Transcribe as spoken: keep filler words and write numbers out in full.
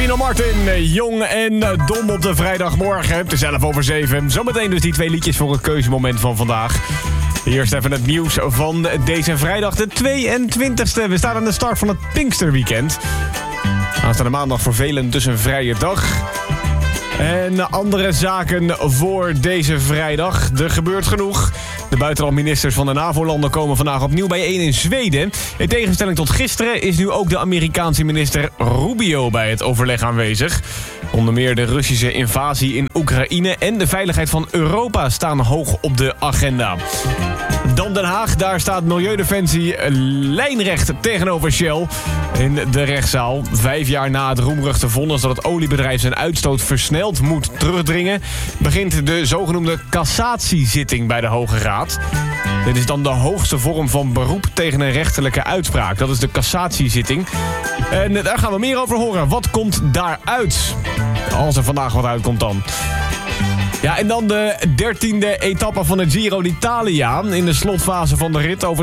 Dino Martin, jong en dom op de vrijdagmorgen. Het is elf over zeven. Zometeen dus die twee liedjes voor het keuzemoment van vandaag. Eerst even het nieuws van deze vrijdag, de tweeëntwintigste. We staan aan de start van het Pinksterweekend. Aanstaande maandag voor velen dus een vrije dag. En andere zaken voor deze vrijdag. Er gebeurt genoeg. De buitenlandministers van de NAVO-landen komen vandaag opnieuw bijeen in Zweden. In tegenstelling tot gisteren is nu ook de Amerikaanse minister Rubio bij het overleg aanwezig. Onder meer de Russische invasie in Oekraïne en de veiligheid van Europa staan hoog op de agenda. Dan Den Haag, daar staat Milieudefensie lijnrecht tegenover Shell in de rechtszaal. Vijf jaar na het roemruchte vonnis dat het oliebedrijf zijn uitstoot versneld moet terugdringen, begint de zogenoemde cassatiezitting bij de Hoge Raad. Dit is dan de hoogste vorm van beroep tegen een rechterlijke uitspraak. Dat is de cassatiezitting. En daar gaan we meer over horen. Wat komt daaruit? Als er vandaag wat uitkomt dan. Ja, en dan de dertiende etappe van de Giro d'Italia. In de slotfase van de rit over